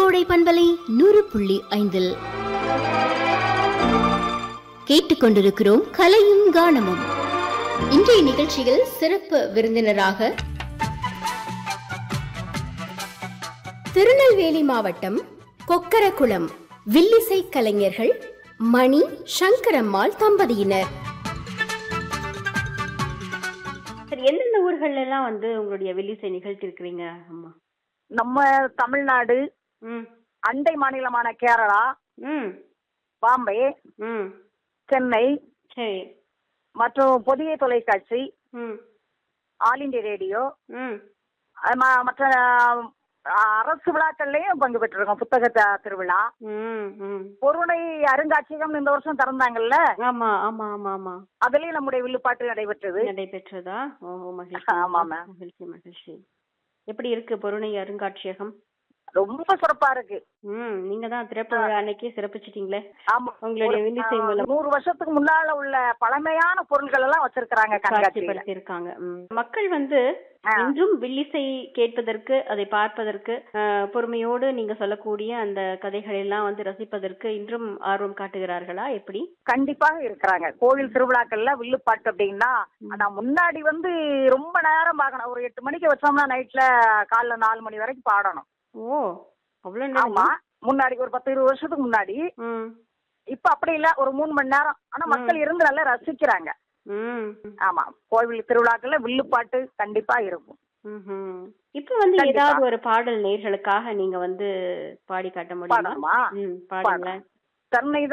கோடை பண்பலை 100.5 கேட்டுக்கொண்டிருக்கிறோம் கலையும் கானமும். இன்றைய நிகழ்ச்சியில் சிறப்பு விருந்தினராக திருநெல்வேலி மாவட்டம் கொக்கரகுளம் வில்லிசை கலைஞர்கள் மணி சங்கரம்மாள் தம்பதியினர். எந்தெந்த ஊர்கள்ல எல்லாம் உங்களுடைய வில்லிசை நிகழ்த்தி இருக்கிறீங்க அம்மா? நம்ம தமிழ்நாடு, அண்டை மாநிலமான கேரளா, பாம்பே, சென்னை மற்றும் பொதிகை தொலைக்காட்சி, ஆல் இண்டியா ரேடியோ, மற்ற அரசு விழாக்கள்லயும் பங்கு பெற்றிருக்கோம். புத்தக திருவிழா, பொருணை அருங்காட்சியகம் இந்த வருஷம் திறந்தாங்கல்ல, அதுலயும் நம்முடைய வில்லுப்பாட்டு நடைபெற்றதா? மகிழ்ச்சி. எப்படி இருக்கு பொருணை அருங்காட்சியகம்? ரொம்ப சிறப்பா இருக்கு. நீங்க தான் திறப்பு அன்னைக்கே சிறப்பிச்சிட்டீங்களே. ஆமா, உங்களுடைய வில்லிசை மூலம் 100 வருஷத்துக்கு முன்னால உள்ள பழமையான பொருட்கள் எல்லாம் வச்சிருக்காங்க, காட்சிப்படுத்திருக்காங்க. மக்கள் இன்றும் வில்லிசை கேட்பதற்கு, அதை பார்ப்பதற்கு, பொறுமையோடு நீங்க சொல்லக்கூடிய அந்த கதைகள் எல்லாம் ரசிப்பதற்கு இன்றும் ஆர்வம் காட்டுகிறார்களா? எப்படி? கண்டிப்பாக இருக்கிறாங்க. கோவில் திருவிழாக்கள்ல வில்லுப்பாட்டு அப்படின்னா முன்னாடி ரொம்ப நேரம் பார்க்கணும். ஒரு 8 மணிக்கு வச்சோம்னா நைட்ல காலைல 4 மணி வரைக்கும் பாடணும். ஓ, அவ்வளவு. ஆமா, முன்னாடி ஒரு 10-20 வருஷத்துக்கு முன்னாடி. இப்ப அப்படி இல்ல, ஒரு 3 மணி நேரம். ஆனா மக்கள் இருந்து நல்லா ரசிக்கிறாங்க. ஆமா, கோவில் திருவிழாக்கள்ல வில்லுப்பாட்டு கண்டிப்பா இருக்கும். இப்ப ஏதாவது ஒரு பாடல் நேயர்களுக்காக நீங்க பாடி காட்ட முடியுமா? பாடுங்களேன்.